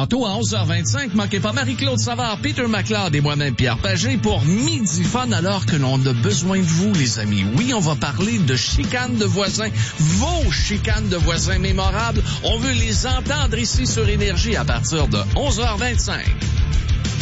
Tantôt, à 11h25, manquez pas Marie-Claude Savard, Peter McLeod et moi-même Pierre Pagé pour Midi Fun alors que l'on a besoin de vous, les amis. Oui, on va parler de chicanes de voisins, vos chicanes de voisins mémorables. On veut les entendre ici sur Énergie à partir de 11h25.